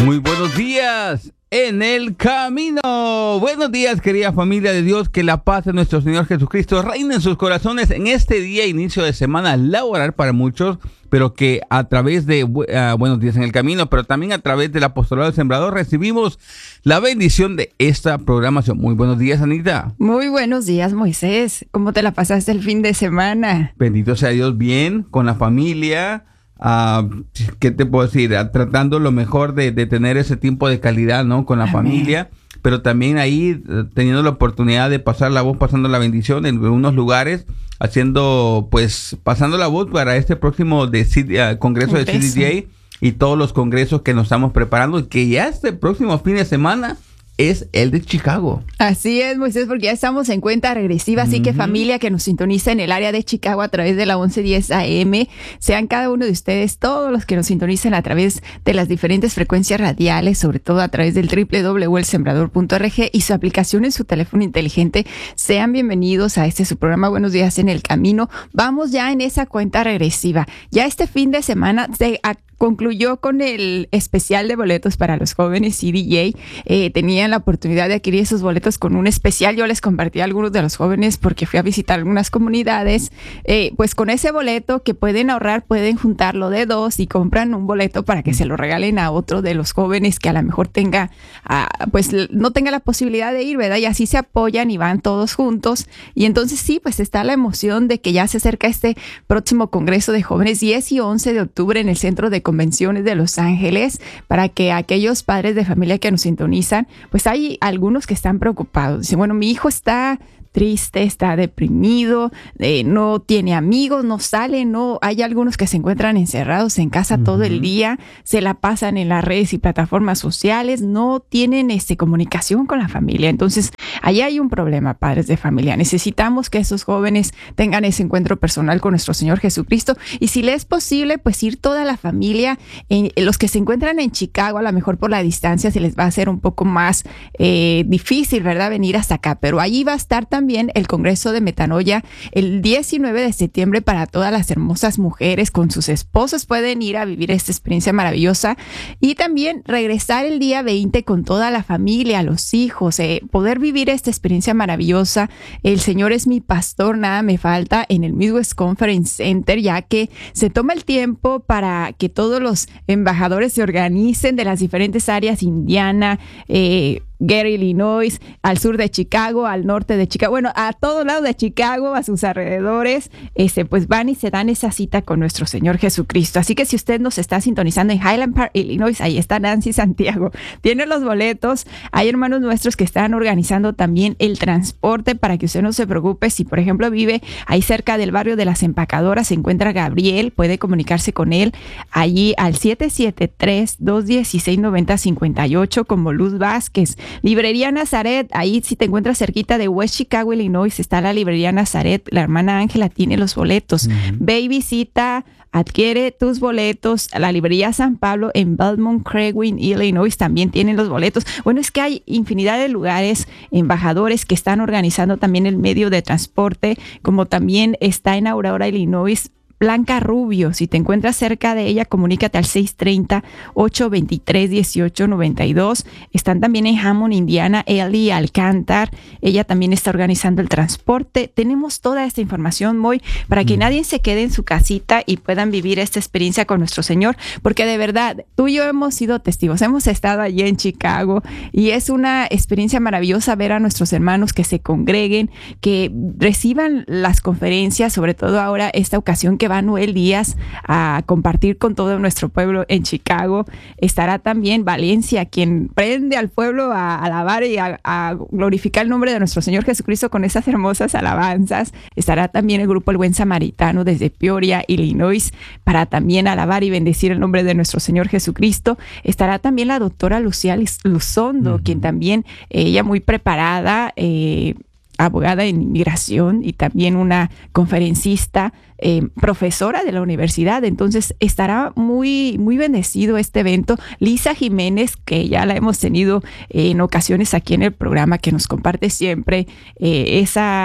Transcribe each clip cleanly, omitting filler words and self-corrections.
Muy buenos días en el camino. Buenos días, querida familia de Dios. Que la paz de nuestro Señor Jesucristo reine en sus corazones en este día, inicio de semana laboral para muchos, pero que a través de Buenos días en el camino, pero también a través del apostolado del sembrador, recibimos la bendición de esta programación. Muy buenos días, Anita. Muy buenos días, Moisés. ¿Cómo te la pasaste el fin de semana? Bendito sea Dios, bien, con la familia. ¿Qué te puedo decir? Tratando lo mejor de tener ese tiempo de calidad, ¿no? Con la Amén. familia, pero también ahí teniendo la oportunidad de pasar la voz, pasando la bendición en unos lugares, pasando la voz para este próximo congreso de CDJ y todos los congresos que nos estamos preparando, y que ya este próximo fin de semana es el de Chicago. Así es, Moisés, porque ya estamos en cuenta regresiva, así que familia que nos sintoniza en el área de Chicago a través de la 1110 AM, sean cada uno de ustedes, todos los que nos sintonicen a través de las diferentes frecuencias radiales, sobre todo a través del www.elsembrador.org y su aplicación en su teléfono inteligente, sean bienvenidos a su programa Buenos Días en el Camino. Vamos ya en esa cuenta regresiva. Ya este fin de semana concluyó con el especial de boletos para los jóvenes CDJ. Tenían la oportunidad de adquirir esos boletos con un especial. Yo les compartí a algunos de los jóvenes porque fui a visitar algunas comunidades. Pues con ese boleto que pueden ahorrar, pueden juntarlo de dos y compran un boleto para que se lo regalen a otro de los jóvenes que a lo mejor no tenga la posibilidad de ir, ¿verdad? Y así se apoyan y van todos juntos. Y entonces sí, pues está la emoción de que ya se acerca este próximo Congreso de Jóvenes 10 y 11 de octubre en el Centro de Convenciones de Los Ángeles, para que aquellos padres de familia que nos sintonizan, pues hay algunos que están preocupados. Dicen, bueno, mi hijo está triste, está deprimido, no tiene amigos, no sale, hay algunos que se encuentran encerrados en casa todo el día, se la pasan en las redes y plataformas sociales, no tienen comunicación con la familia. Entonces, ahí hay un problema, padres de familia. Necesitamos que esos jóvenes tengan ese encuentro personal con nuestro Señor Jesucristo, y si les es posible, pues ir toda la familia. Los que se encuentran en Chicago, a lo mejor por la distancia se les va a hacer un poco más difícil, ¿verdad?, venir hasta acá, pero allí va a estar también el Congreso de Metanoia el 19 de septiembre para todas las hermosas mujeres. Con sus esposos pueden ir a vivir esta experiencia maravillosa, y también regresar el día 20 con toda la familia, los hijos, poder vivir esta experiencia maravillosa. El Señor es mi pastor, nada me falta, en el Midwest Conference Center, ya que se toma el tiempo para que todos los embajadores se organicen de las diferentes áreas, Indiana, Gary, Illinois, al sur de Chicago, al norte de Chicago, bueno, a todos lados de Chicago, a sus alrededores, pues van y se dan esa cita con nuestro Señor Jesucristo. Así que si usted nos está sintonizando en Highland Park, Illinois, ahí está Nancy Santiago, tiene los boletos. Hay hermanos nuestros que están organizando también el transporte para que usted no se preocupe. Si, por ejemplo, vive ahí cerca del barrio de las Empacadoras, se encuentra Gabriel, puede comunicarse con él allí al 773-216-9058 como Luz Vázquez. Librería Nazaret, ahí si te encuentras cerquita de West Chicago, Illinois, está la Librería Nazaret. La hermana Ángela tiene los boletos. Ve y visita, adquiere tus boletos. La Librería San Pablo en Belmont, Crewin, Illinois, también tienen los boletos. Bueno, es que hay infinidad de lugares, embajadores que están organizando también el medio de transporte, como también está en Aurora, Illinois, Blanca Rubio. Si te encuentras cerca de ella, comunícate al 630-823-1892. Están también en Hammond, Indiana, Ellie Alcántar. Ella también está organizando el transporte. Tenemos toda esta información, Moy, para que nadie se quede en su casita y puedan vivir esta experiencia con nuestro Señor, porque de verdad, tú y yo hemos sido testigos. Hemos estado allí en Chicago y es una experiencia maravillosa ver a nuestros hermanos que se congreguen, que reciban las conferencias, sobre todo ahora esta ocasión que va Noel Díaz a compartir con todo nuestro pueblo en Chicago. Estará también Valencia, quien prende al pueblo a alabar y a glorificar el nombre de nuestro Señor Jesucristo con esas hermosas alabanzas. Estará también el grupo El Buen Samaritano desde Peoria, Illinois, para también alabar y bendecir el nombre de nuestro Señor Jesucristo. Estará también la doctora Lucía Luzondo, quien también, ella muy preparada, abogada en inmigración y también una conferencista, profesora de la universidad. Entonces estará muy, muy bendecido este evento. Lisa Jiménez, que ya la hemos tenido en ocasiones aquí en el programa, que nos comparte siempre esa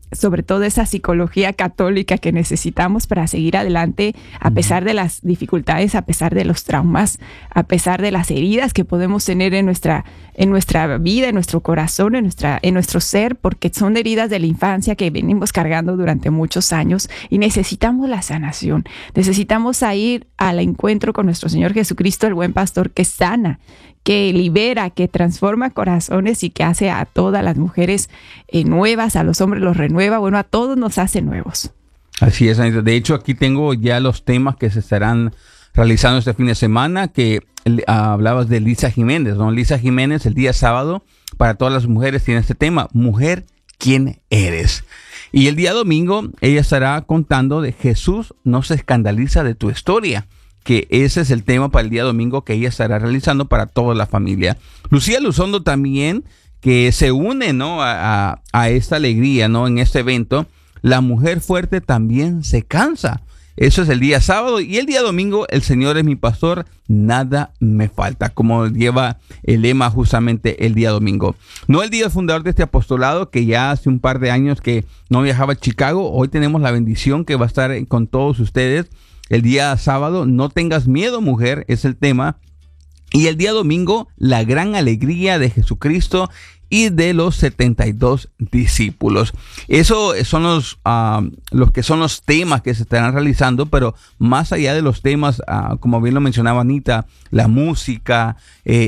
sobre todo esa psicología católica que necesitamos para seguir adelante a pesar de las dificultades, a pesar de los traumas, a pesar de las heridas que podemos tener en nuestra vida, en nuestro corazón, en nuestro ser, porque son heridas de la infancia que venimos cargando durante muchos años y necesitamos la sanación. Necesitamos ir al encuentro con nuestro Señor Jesucristo, el buen pastor que sana, que libera, que transforma corazones y que hace a todas las mujeres nuevas, a los hombres los renueva, bueno, a todos nos hace nuevos. Así es, Anita. De hecho, aquí tengo ya los temas que se estarán realizando este fin de semana, que hablabas de Lisa Jiménez, ¿no? Lisa Jiménez el día sábado, para todas las mujeres, tiene este tema, Mujer, ¿quién eres? Y el día domingo ella estará contando de Jesús no se escandaliza de tu historia, que ese es el tema para el día domingo que ella estará realizando para toda la familia. Lucía Luzondo también, que se une, ¿no? a esta alegría, ¿no? En este evento, la mujer fuerte también se cansa. Eso es el día sábado, y el día domingo, el Señor es mi pastor, nada me falta, como lleva el lema justamente el día domingo. Noel Díaz, fundador de este apostolado, que ya hace un par de años que no viajaba a Chicago, hoy tenemos la bendición que va a estar con todos ustedes el día sábado. No tengas miedo, mujer, es el tema. Y el día domingo, la gran alegría de Jesucristo y de los 72 discípulos. Eso son los que son los temas que se estarán realizando, pero más allá de los temas, como bien lo mencionaba Anita, la música,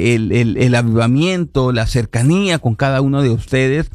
el avivamiento, la cercanía con cada uno de ustedes.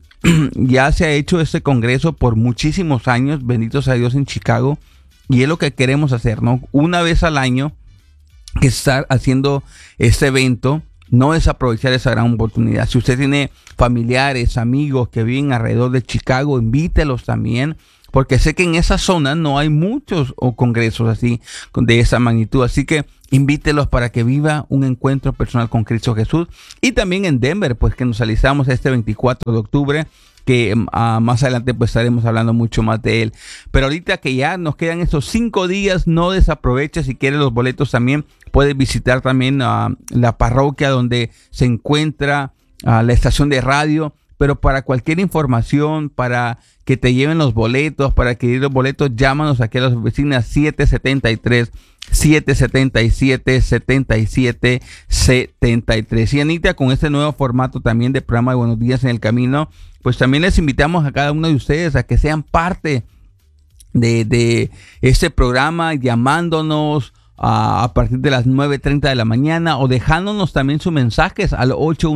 Ya se ha hecho este congreso por muchísimos años, benditos a Dios, en Chicago, y es lo que queremos hacer, ¿no? Una vez al año, que estar haciendo este evento, no desaprovechar esa gran oportunidad. Si usted tiene familiares, amigos que viven alrededor de Chicago, invítelos también, porque sé que en esa zona no hay muchos congresos así, de esa magnitud. Así que invítelos para que viva un encuentro personal con Cristo Jesús. Y también en Denver, pues que nos alistamos este 24 de octubre, que más adelante pues estaremos hablando mucho más de él. Pero ahorita que ya nos quedan estos 5 días, no desaproveche. Si quiere los boletos también, puedes visitar también la parroquia donde se encuentra la estación de radio. Pero para cualquier información, para que te lleven los boletos, para adquirir los boletos, llámanos aquí a las oficinas 773-777-7773. Y Anita, con este nuevo formato también de programa de Buenos Días en el Camino, pues también les invitamos a cada uno de ustedes a que sean parte de este programa, llamándonos a partir de las 9:30 de la mañana o dejándonos también sus mensajes al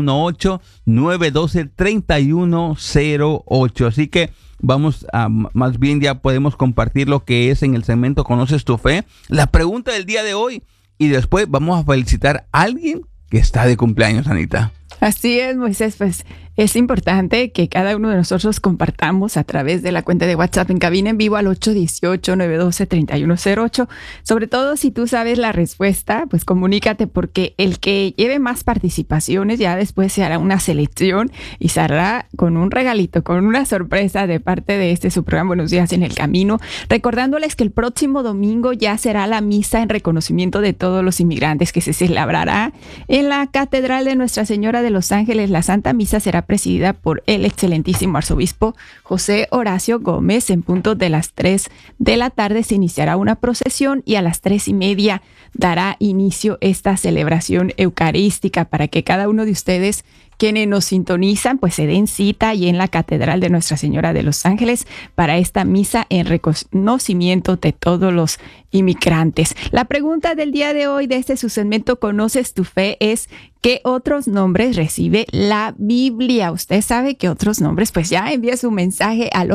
818-912-3108. Así que vamos más bien ya podemos compartir lo que es en el segmento ¿Conoces tu fe? La pregunta del día de hoy, y después vamos a felicitar a alguien que está de cumpleaños, Anita. Así es, Moisés, pues es importante que cada uno de nosotros compartamos a través de la cuenta de WhatsApp en cabina en vivo al 818-912-3108. Sobre todo si tú sabes la respuesta, pues comunícate, porque el que lleve más participaciones ya después se hará una selección y se hará con un regalito, con una sorpresa de parte de su programa Buenos Días en el Camino. Recordándoles que el próximo domingo ya será la misa en reconocimiento de todos los inmigrantes que se celebrará en la Catedral de Nuestra Señora de Los Ángeles. La Santa Misa será presidida por el excelentísimo arzobispo José Horacio Gómez. En punto de las 3 de la tarde se iniciará una procesión y a las 3:30 dará inicio esta celebración eucarística para que cada uno de ustedes quienes nos sintonizan pues se den cita y en la Catedral de Nuestra Señora de Los Ángeles para esta misa en reconocimiento de todos los inmigrantes. La pregunta del día de hoy de su segmento ¿Conoces tu fe? Es ¿qué otros nombres recibe la Biblia? Usted sabe qué otros nombres, pues ya envía su mensaje al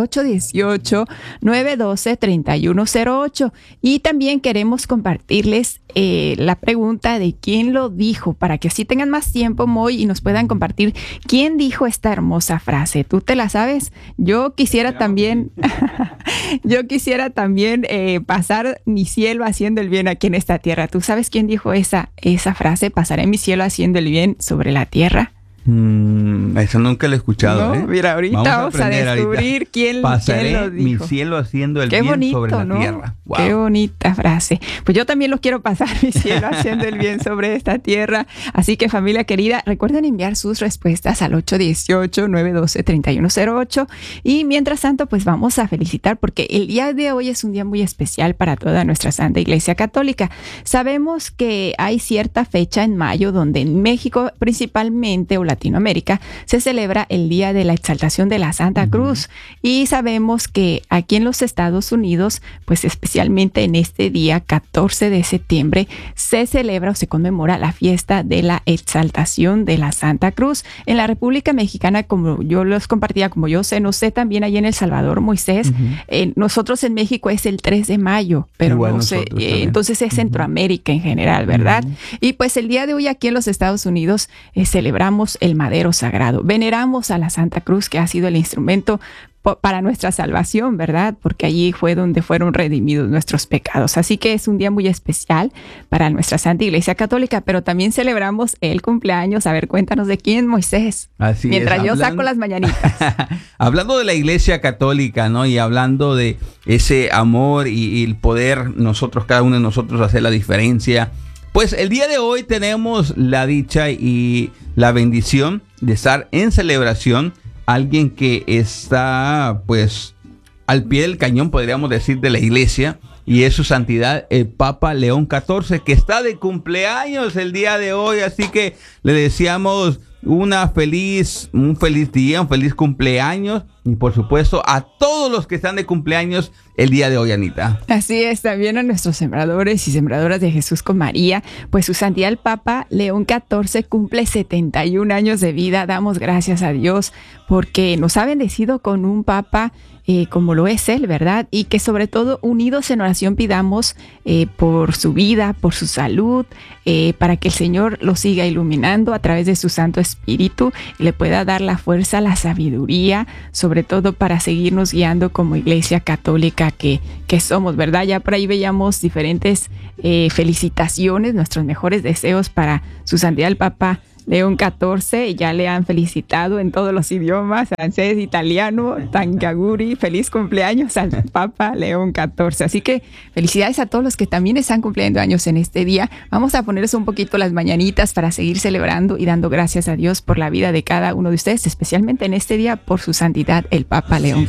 818-912-3108. Y también queremos compartirles la pregunta de quién lo dijo, para que así tengan más tiempo, Moy, y nos puedan compartir quién dijo esta hermosa frase. ¿Tú te la sabes? Yo quisiera también pasar mi cielo haciendo el bien aquí en esta tierra. ¿Tú sabes quién dijo esa frase? ¿Pasaré mi cielo haciendo el bien sobre la tierra? Eso nunca lo he escuchado, No, mira, ahorita vamos a descubrir quién lo dijo. Mi cielo haciendo el Qué bien bonito, sobre la ¿no? tierra. Wow. Qué bonita frase. Pues yo también lo quiero pasar, mi cielo, haciendo el bien sobre esta tierra. Así que, familia querida, recuerden enviar sus respuestas al 818-912-3108. Y mientras tanto, pues vamos a felicitar, porque el día de hoy es un día muy especial para toda nuestra Santa Iglesia Católica. Sabemos que hay cierta fecha en mayo donde en México principalmente, o Latinoamérica, se celebra el Día de la Exaltación de la Santa Cruz. Y sabemos que aquí en los Estados Unidos, pues especialmente en este día 14 de septiembre, se celebra o se conmemora la fiesta de la Exaltación de la Santa Cruz. En la República Mexicana, como yo los compartía, como yo sé, no sé, también allí en El Salvador, Moisés, nosotros en México es el 3 de mayo, pero igual no sé, entonces es Centroamérica en general, ¿verdad? Y pues el día de hoy aquí en los Estados Unidos celebramos el Madero Sagrado, veneramos a la Santa Cruz, que ha sido el instrumento para nuestra salvación, ¿verdad? Porque allí fue donde fueron redimidos nuestros pecados. Así que es un día muy especial para nuestra Santa Iglesia Católica, pero también celebramos el cumpleaños. A ver, cuéntanos de quién, Moisés. Así mientras es, yo saco las mañanitas. Hablando de la Iglesia Católica, ¿no? Y hablando de ese amor y el poder nosotros, cada uno de nosotros, hacer la diferencia. Pues el día de hoy tenemos la dicha y la bendición de estar en celebración. Alguien que está, pues, al pie del cañón, podríamos decir, de la iglesia, y es su santidad el Papa León XIV, que está de cumpleaños el día de hoy. Así que le deseamos un feliz día, un feliz cumpleaños, y por supuesto a todos los que están de cumpleaños el día de hoy, Anita. Así es, también a nuestros sembradores y sembradoras de Jesús con María, pues su santidad el Papa León XIV cumple 71 años de vida. Damos gracias a Dios porque nos ha bendecido con un Papa como lo es él, ¿verdad? Y que sobre todo unidos en oración pidamos por su vida, por su salud, para que el Señor lo siga iluminando a través de su Santo Espíritu y le pueda dar la fuerza, la sabiduría, sobre todo para seguirnos guiando como Iglesia Católica que somos, ¿verdad? Ya por ahí veíamos diferentes felicitaciones, nuestros mejores deseos para su santidad el Papa León XIV. Ya le han felicitado en todos los idiomas, francés, italiano, Tangaguri. Feliz cumpleaños al Papa León XIV. Así que felicidades a todos los que también están cumpliendo años en este día. Vamos a ponerles un poquito las mañanitas para seguir celebrando y dando gracias a Dios por la vida de cada uno de ustedes, especialmente en este día por su santidad el Papa León XIV.